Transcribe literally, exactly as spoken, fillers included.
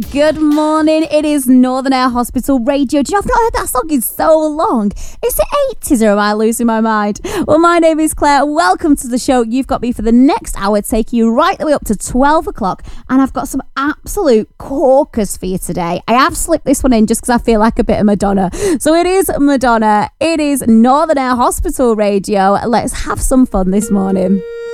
Good morning. It is Northern Air Hospital Radio. Do you know, I've not heard that song in so long. Is it eighties or am I losing my mind? Well, my name is Claire. Welcome to the show. You've got me for the next hour, taking you right the way up to twelve o'clock. And I've got some absolute corkers for you today. I have slipped this one in just because I feel like a bit of Madonna. So it is Madonna. It is Northern Air Hospital Radio. Let's have some fun this morning.